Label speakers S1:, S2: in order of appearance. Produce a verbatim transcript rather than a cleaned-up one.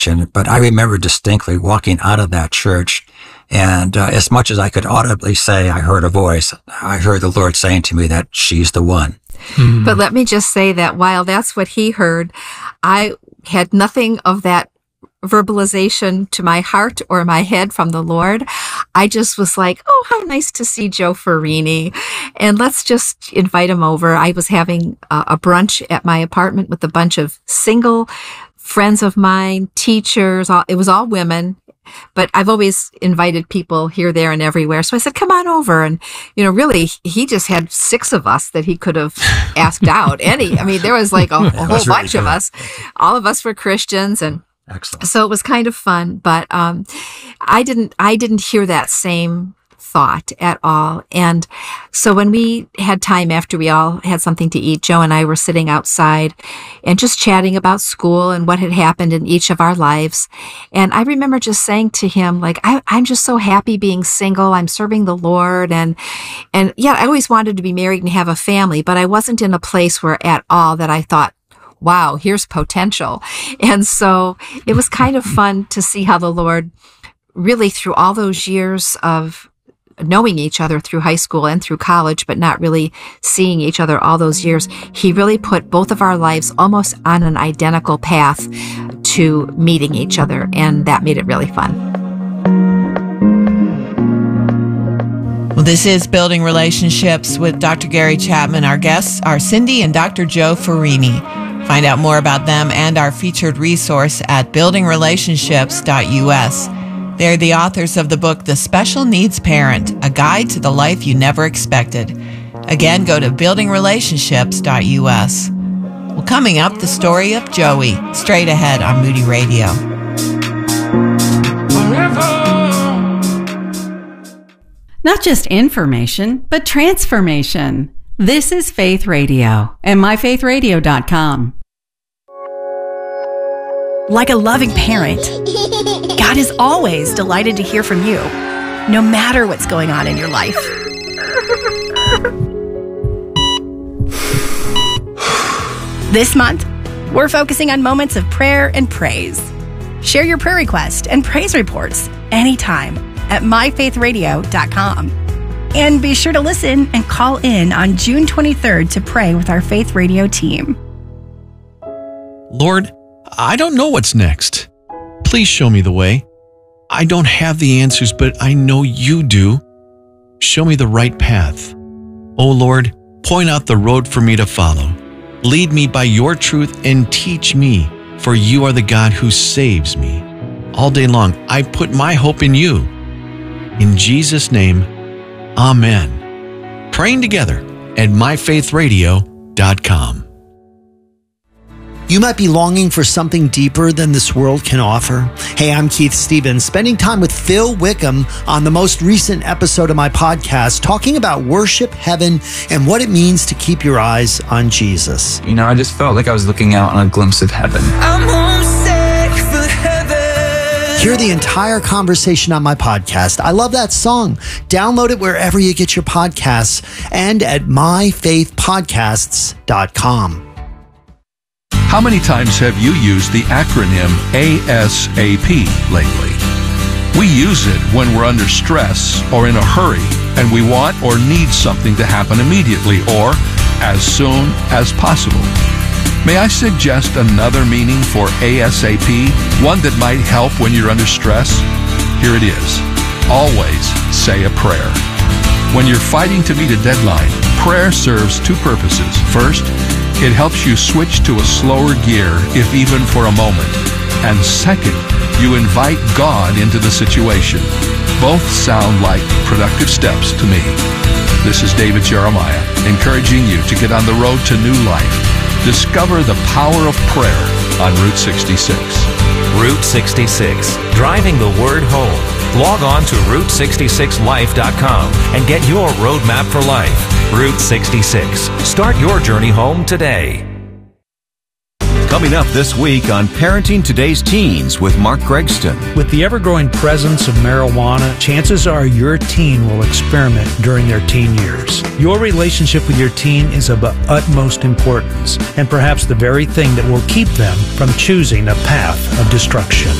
S1: And, but I remember distinctly walking out of that church, and uh, as much as I could audibly say I heard a voice, I heard the Lord saying to me that she's the one.
S2: Mm. But let me just say that while that's what he heard, I had nothing of that verbalization to my heart or my head from the Lord. I just was like, oh, how nice to see Joe Farini. And let's just invite him over. I was having a, a brunch at my apartment with a bunch of single friends of mine, teachers. All, it was all women. But I've always invited people here, there, and everywhere. So I said, come on over. And, you know, really, he just had six of us that he could have asked out. Any, I mean, there was like a, a whole really bunch good. of us. All of us were Christians, and
S1: excellent.
S2: So it was kind of fun. But um, I didn't, I didn't hear that same thought at all. And so when we had time after we all had something to eat, Joe and I were sitting outside and just chatting about school and what had happened in each of our lives. And I remember just saying to him, like, I, I'm just so happy being single. I'm serving the Lord. And, and yeah, I always wanted to be married and have a family, but I wasn't in a place where at all that I thought, wow, here's potential. And so it was kind of fun to see how the Lord really, through all those years of knowing each other through high school and through college, but not really seeing each other all those years, he really put both of our lives almost on an identical path to meeting each other, and that made it really fun.
S3: Well, this is Building Relationships with Doctor Gary Chapman. Our guests are Cindy and Doctor Joe Farini. Find out more about them and our featured resource at building relationships dot U S. They're the authors of the book, The Special Needs Parent, A Guide to the Life You Never Expected. Again, go to building relationships dot U S. Well, coming up, the story of Joey, straight ahead on Moody Radio.
S4: Not just information, but transformation. This is Faith Radio and my faith radio dot com.
S5: Like a loving parent, God is always delighted to hear from you, no matter what's going on in your life. This month, we're focusing on moments of prayer and praise. Share your prayer request and praise reports anytime at my faith radio dot com. And be sure to listen and call in on June twenty-third to pray with our Faith Radio team.
S6: Lord, I don't know what's next. Please show me the way. I don't have the answers, but I know you do. Show me the right path. Oh Lord, point out the road for me to follow. Lead me by your truth and teach me, for you are the God who saves me. All day long, I put my hope in you. In Jesus' name, amen. Praying together at my faith radio dot com.
S7: You might be longing for something deeper than this world can offer. Hey, I'm Keith Stevens, spending time with Phil Wickham on the most recent episode of my podcast, talking about worship, heaven, and what it means to keep your eyes on Jesus.
S8: You know, I just felt like I was looking out on a glimpse of heaven. I'm homesick for heaven.
S7: Hear the entire conversation on my podcast. I love that song. Download it wherever you get your podcasts and at my faith podcasts dot com.
S9: How many times have you used the acronym A S A P lately? We use it when we're under stress or in a hurry and we want or need something to happen immediately or as soon as possible. May I suggest another meaning for A S A P, one that might help when you're under stress? Here it is. Always say a prayer. When you're fighting to meet a deadline, prayer serves two purposes. First, it helps you switch to a slower gear, if even for a moment. And second, you invite God into the situation. Both sound like productive steps to me. This is David Jeremiah, encouraging you to get on the road to new life. Discover the power of prayer on Route sixty-six.
S10: Route sixty-six, driving the word home. Log on to route sixty-six life dot com and get your roadmap for life. Route sixty-six. Start your journey home today.
S11: Coming up this week on Parenting Today's Teens with Mark Gregston.
S12: With the ever-growing presence of marijuana, chances are your teen will experiment during their teen years. Your relationship with your teen is of utmost importance, and perhaps the very thing that will keep them from choosing a path of destruction.